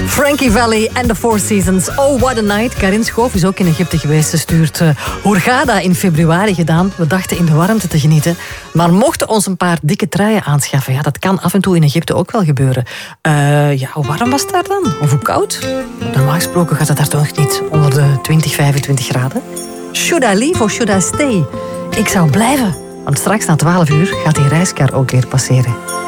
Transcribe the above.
Frankie Valli en The Four Seasons. Oh, what a night. Karin Schoof is ook in Egypte geweest. Ze stuurt Hurghada in februari gedaan. We dachten in de warmte te genieten. Maar mochten ons een paar dikke truien aanschaffen. Ja, dat kan af en toe in Egypte ook wel gebeuren. Hoe warm was het daar dan? Of hoe koud? Normaal gesproken gaat het daar toch niet onder de 20, 25 graden. Should I leave or should I stay? Ik zou blijven. Want straks na 12 uur gaat die reiskar ook weer passeren.